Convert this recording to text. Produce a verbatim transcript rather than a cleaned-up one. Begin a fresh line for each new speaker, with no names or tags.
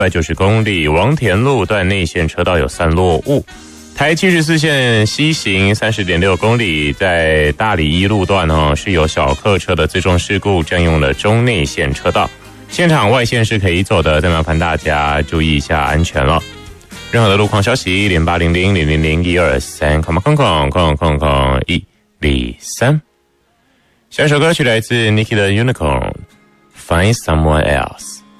百九十公里，王田路段内线车道有散落物。台七十四线西行 三十点六公里，在大里一路段哦，是有小客车的自重事故占用了中内线车道，现场外线是可以走的，再麻烦大家注意一下安全了。任何的路况消息零八零零零零零一二三空空空空空空一零三。下一首歌曲来自 Niki 的 Unicorn Find Someone Else。